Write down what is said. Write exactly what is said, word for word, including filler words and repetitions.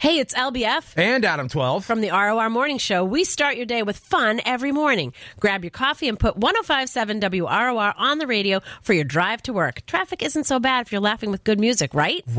Hey, it's L B F. And Adam twelve. From the R O R Morning Show. We start your day with fun every morning. Grab your coffee and put one oh five point seven W R O R on the radio for your drive to work. Traffic isn't so bad if you're laughing with good music, right?